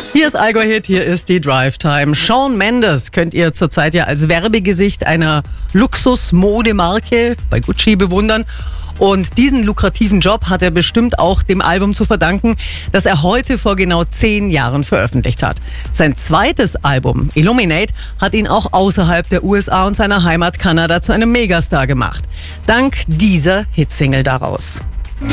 Hier ist Allgäu Hit, hier ist die Drive Time. Shawn Mendes könnt ihr zurzeit ja als Werbegesicht einer Luxus-Modemarke bei Gucci bewundern. Und diesen lukrativen Job hat er bestimmt auch dem Album zu verdanken, das er heute vor genau 10 Jahren veröffentlicht hat. Sein zweites Album, Illuminate, hat ihn auch außerhalb der USA und seiner Heimat Kanada zu einem Megastar gemacht. Dank dieser Hitsingle daraus.